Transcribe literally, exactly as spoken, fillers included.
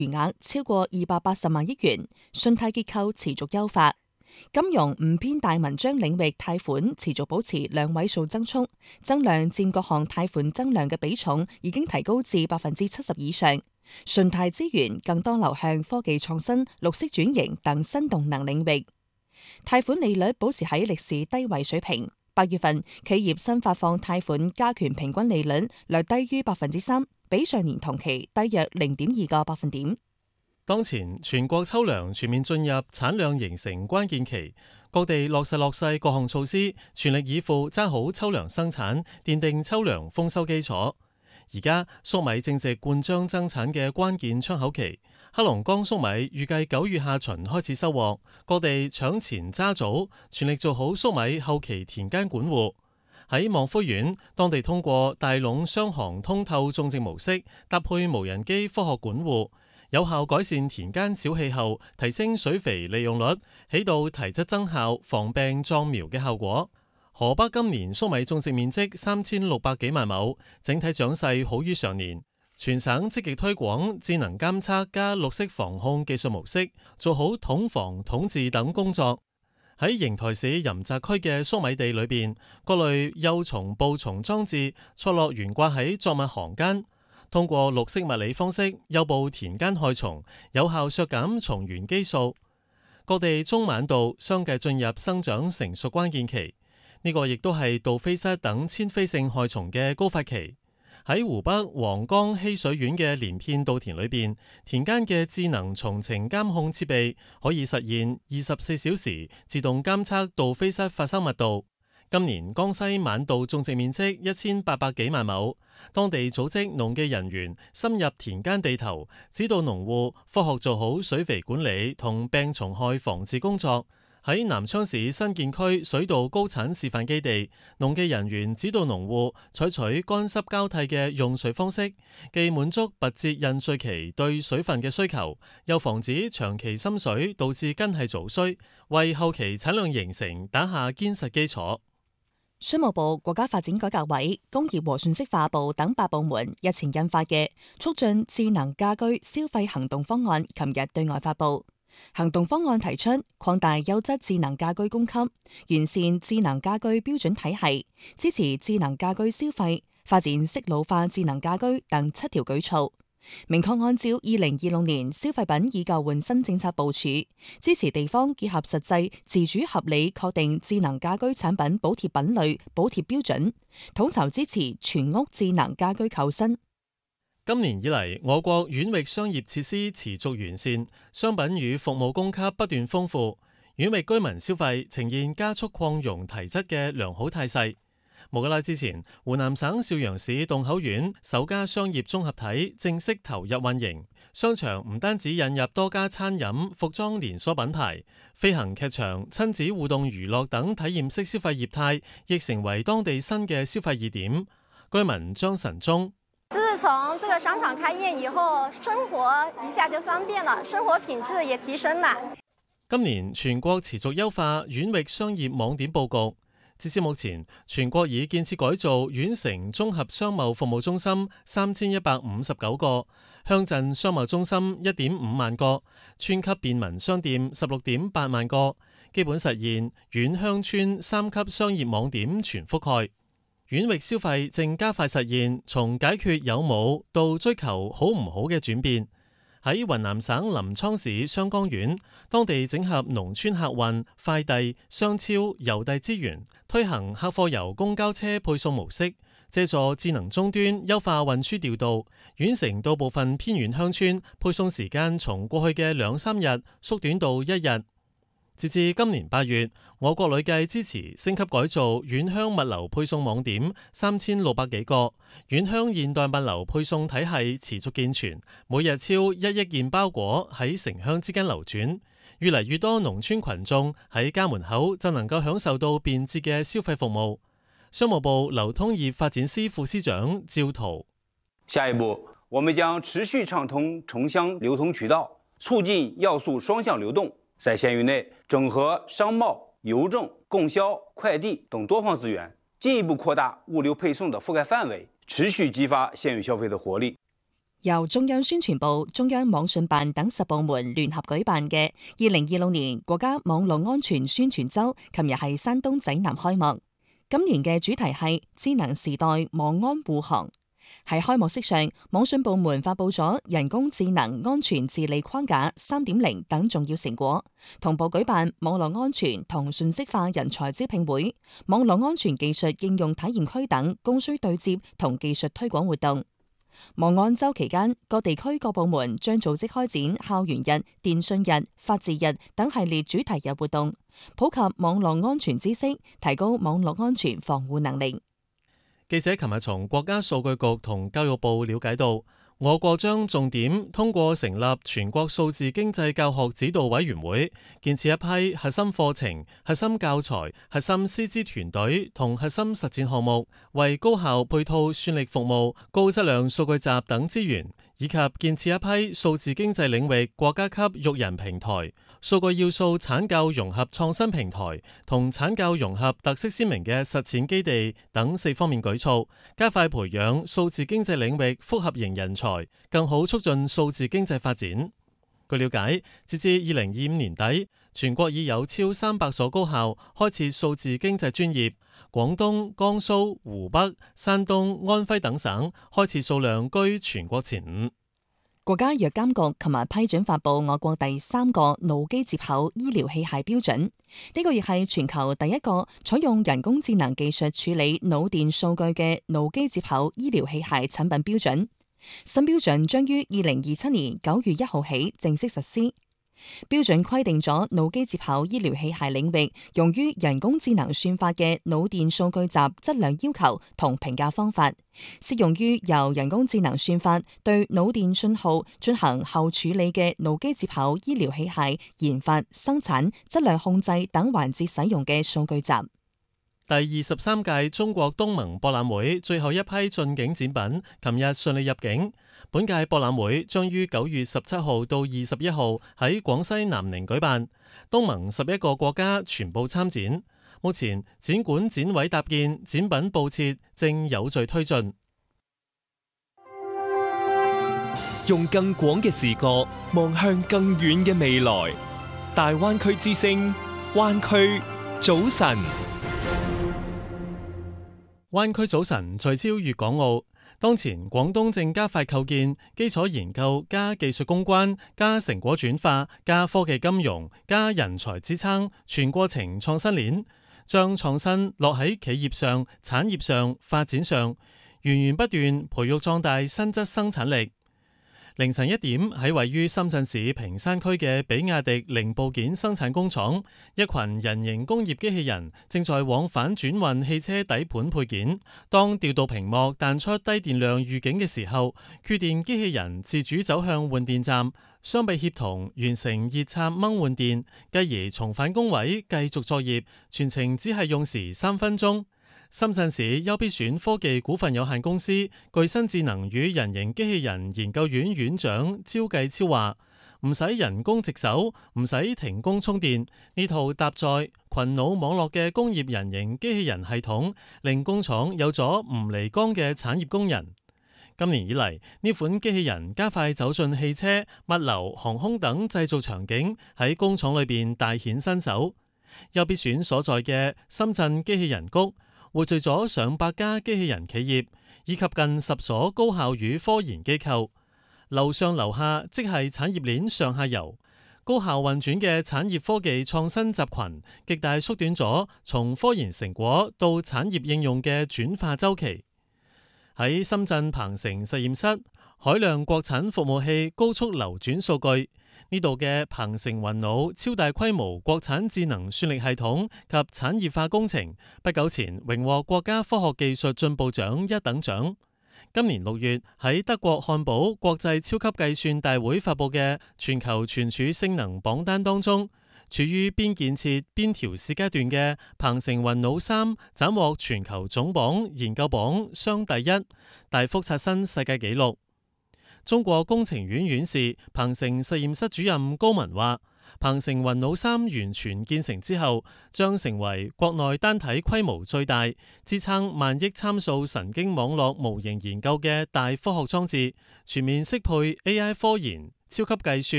餘額超過二百八十萬億元，信貸結構持續優化。金融唔偏大文章領域貸款持續保持兩位數增速，增量佔各項貸款增量嘅比重已經提高至百分之七十以上。信貸資源更多流向科技創新、綠色轉型等新動能領域。貸款利率保持喺歷史低位水平。八月份企業新發放貸款加權平均利率略低於百分之三，比上年同期低約零點二個百分點。 當前全國秋糧全面進入產量形成關鍵期，各地落實落細各項措施，全力以赴揸好秋糧生產，奠定秋糧豐收基礎。而家粟米正值灌漿增產嘅關鍵窗口期，黑龍江粟米預計九月下旬開始收穫，各地搶前揸早，全力做好粟米後期田間管護。喺望夫縣，當地通過大籠雙行通透種植模式，搭配無人機科學管護，有效改善田間小氣候，提升水肥利用率，起到提質增效、防病壯苗嘅效果。河北今年粟米種植面積三千六百幾萬畝，整體長勢好於上年。全省積極推廣智能監測加綠色防控技術模式，做好統防統治等工作。喺邢台市任澤區嘅粟米地裏邊，各類幼蟲捕蟲裝置錯落懸掛喺作物行間，通過綠色物理方式誘捕田間害蟲，有效削減蟲源基數。各地中晚稻相繼進入生長成熟關鍵期。呢個亦都係杜菲蝨等遷飛性害蟲嘅高發期。喺湖北黃岡浠水縣嘅連片稻田裏邊，田間嘅智能蟲情監控設備可以實現二十四小時自動監測杜菲蝨發生密度。今年江西晚稻種植面積一千八百幾萬畝，當地組織農技人員深入田間地頭，指導農戶科學做好水肥管理同病蟲害防治工作。喺南昌市新建區水稻高產示範基地，農技人員指導農戶採取乾濕交替嘅用水方式，既滿足拔節孕穗期對水分嘅需求，又防止長期深水導致根系早衰，為後期產量形成打下堅實基礎。 商務部、國家發展改革委、工業和信息化部等八部門日前印發嘅促進智能家居消費行動方案，琴日對外發布。行動方案提出擴大優質智能家居供給，完善智能家居標準體系，支持智能家居消費，發展適老化智能家居等七條舉措。明確按照二零二六年消費品以舊換新政策部署，支持地方結合實際，自主合理確定智能家居產品補貼品類、補貼標準，統籌支持全屋智能家居購新。 今年以嚟，我國縣域商業設施持續完善，商品與服務供給不斷豐富，縣域居民消費呈現加速擴容提質嘅良好態勢。無幾耐之前，湖南省邵陽市洞口縣首家商業綜合體正式投入運營，商場唔單止引入多家餐飲、服裝連鎖品牌，飛行劇場、親子互動娛樂等體驗式消費業態亦成為當地新嘅消費熱點。居民張晨忠。 自從這個商場開業以後，生活一下就方便了，生活品質也提升了。 今年全國持續優化縣域商業網點佈局，截至目前，全國已建設改造縣城綜合商貿服務中心三千一百五十九個，鄉鎮商貿中心一點五萬個，村級便民商店十六點八萬個，基本實現縣鄉村三級商業網點全覆蓋。縣域消費正加快實現從解決有冇到追求好唔好嘅轉變。喺雲南省臨滄市湘江縣，當地整合農村客運、快遞、商超、郵遞資源，推行客貨郵公交車配送模式，借助智能終端優化運輸調度，縣城到部分偏遠鄉村配送時間從過去嘅兩三日縮短到一日。截至今年八月，我國累計支持升級改造縣鄉物流配送網點三千六百幾個，縣鄉現代物流配送體系持續健全，每日超一億件包裹喺城鄉之間流轉，越嚟越多農村群眾喺家門口就能夠享受到便捷嘅消費服務。商務部流通業發展司副司長趙濤： 下一步，我們將持續暢通城鄉流通渠道，促進要素雙向流動。在縣域內整合商貿、郵政、供銷、快遞等多方資源，進一步擴大物流配送的覆蓋範圍，持續激發縣域消費的活力。 由中央宣傳部、中央網信辦等十部門聯合舉辦嘅二零二六年國家網絡安全宣傳週，琴日喺山東濟南開幕。今年嘅主題係智能時代網安護航。喺開幕式上，網信部門發佈咗人工智能安全治理框架三點零等重要成果，同步舉辦網絡安全同信息化人才招聘會、網絡安全技術應用體驗區等供需對接同技術推廣活動。網安週期間，各地區各部門將組織開展校園日、電訊日、法治日等系列主題日活動，普及網絡安全知識，提高網絡安全防護能力。 記者琴日從國家數據局同教育部了解到，我國將重點通過成立全國數字經濟教學指導委員會，建設一批核心課程、核心教材、核心師資團隊同核心實踐項目，為高校配套算力服務、高質量數據集等資源，以及建設一批數字經濟領域國家級育人平台、數據要素產教融合創新平台同產教融合特色鮮明嘅實踐基地等四方面舉措，加快培養數字經濟領域複合型人才，更好促進數字經濟發展。據了解，截至二零二五年底，全國已有超三百所高校開設數字經濟專業，廣東、江蘇、湖北、山東、安徽等省開設數量居全國前五。 國家藥監局琴日批准發布我國第三個腦機接口醫療器械標準，呢個亦係全球第一個採用人工智能技術處理腦電數據嘅腦機接口醫療器械產品標準。新標準將於二零二七年九月一號起正式實施。標準規定咗腦機接口醫療器械領域用於人工智能算法嘅腦電數據集質量要求同評價方法，適用於由人工智能算法對腦電信號進行後處理嘅腦機接口醫療器械研發、生產、質量控制等環節使用嘅數據集。 第二十三屆中國東盟博覽會最後一批進境展品，琴日順利入境。本屆博覽會將於九月十七號到二十一號喺廣西南寧舉辦，東盟十一個國家全部參展。目前展館展位搭建、展品佈設正有序推進。 用更廣嘅視角望向更遠嘅未來，大灣區之聲，灣區早晨。 灣區早晨聚焦粵港澳。當前廣東正加快構建基礎研究加技術攻關加成果轉化加科技金融加人才支撐全過程創新鏈，將創新落喺企業上、產業上、發展上，源源不斷培育壯大新質生產力。凌晨一點喺位於深圳市坪山區嘅比亞迪零部件生產工廠，一群人形工業機器人正在往返轉運汽車底盤配件。當調度屏幕彈出低電量預警嘅時候，缺電機器人自主走向換電站，雙臂協同完成熱插掹換電，繼而重返工位繼續作業，全程只係用時三分鐘。深圳市優必選科技股份有限公司具新智能與人形機器人研究院院長招繼超話：唔使人工值守，唔使停工充電，呢套搭載群腦網絡嘅工業人形機器人系統，令工廠有咗唔離崗嘅產業工人。今年以嚟，呢款機器人加快走進汽車、物流、航空等製造場景，喺工廠裏邊大顯身手。優必選所在嘅深圳機器人谷，匯聚咗上百家機器人企業，以及近十所高校與科研機構。樓上樓下即係產業鏈上下游，高效運轉嘅產業科技創新集群，極大縮短咗從科研成果到產業應用嘅轉化週期。喺深圳鵬城實驗室，海量國產服務器高速流轉數據。呢度嘅鵬城雲腦超大規模國產智能算力系統及產業化工程，不久前榮獲國家科學技術進步獎一等獎。今年六月喺德國漢堡國際超級計算大會發佈嘅全球存儲性能榜單當中，處於邊建設邊調試階段嘅鵬城雲腦三斬獲全球總榜研究榜雙第一，大幅刷新世界紀錄。中國工程院院士、鵬城實驗室主任高文話： 鵬程雲腦三完全建成之後，將成為國內單體規模最大、支撐萬億參數神經網絡模型研究嘅大科學裝置，全面適配 A I 科研、超級計算、